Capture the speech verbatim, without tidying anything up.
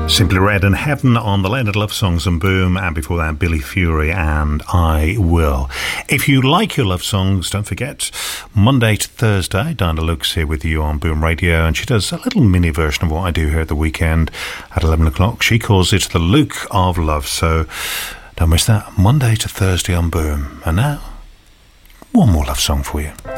Simply Red and Heaven on the Leonard Love Songs and Boom, and before that Billy Fury and I Will. If you like your love songs, don't forget Monday to Thursday Diana Luke's here with you on Boom Radio, and she does a little mini version of what I do here at the weekend at eleven o'clock. She calls it The Luke of Love, so don't miss that, Monday to Thursday on Boom. And now, one more love song for you.